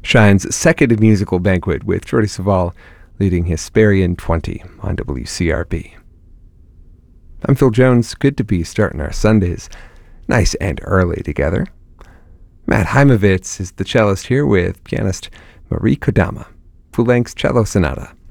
Shine's second musical banquet with Jordi Savall leading Hesperian 20 on WCRB. I'm Phil Jones. Good to be starting our Sundays nice and early together. Matt Heimovitz is the cellist here with pianist Marie Kodama, full-length cello sonata